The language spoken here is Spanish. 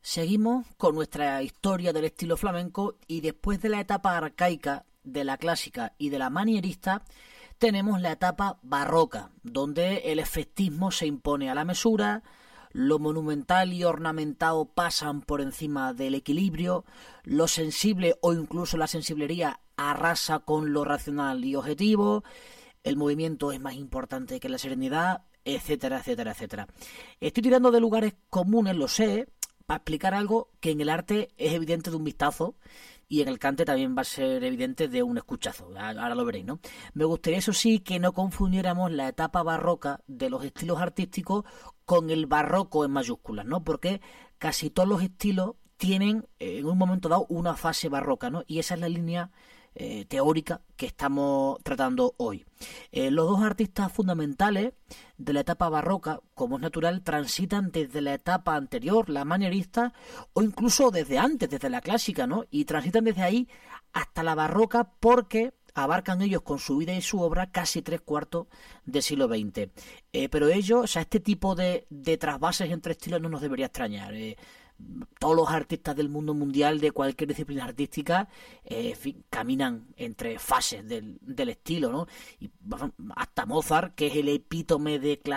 Seguimos con nuestra historia del estilo flamenco y después de la etapa arcaica, de la clásica y de la manierista, tenemos la etapa barroca, donde el efectismo se impone a la mesura, lo monumental y ornamentado pasan por encima del equilibrio, lo sensible o incluso la sensiblería arrasa con lo racional y objetivo, el movimiento es más importante que la serenidad, etcétera, etcétera, etcétera. Estoy tirando de lugares comunes, lo sé, para explicar algo que en el arte es evidente de un vistazo y en el cante también va a ser evidente de un escuchazo. Ahora lo veréis, ¿no? Me gustaría, eso sí, que no confundiéramos la etapa barroca de los estilos artísticos con el barroco en mayúsculas, ¿no? Porque casi todos los estilos tienen en un momento dado una fase barroca, ¿no? Y esa es la línea teórica que estamos tratando hoy. Los dos artistas fundamentales de la etapa barroca, como es natural, transitan desde la etapa anterior, la manierista, o incluso desde antes, desde la clásica, ¿no? Y transitan desde ahí hasta la barroca porque abarcan ellos con su vida y su obra casi 3/4 del siglo XX. Pero ellos, o sea, este tipo de trasvases entre estilos no nos debería extrañar. Todos los artistas del mundo mundial de cualquier disciplina artística en fin, caminan entre fases del estilo, ¿no? Y hasta Mozart, que es el epítome de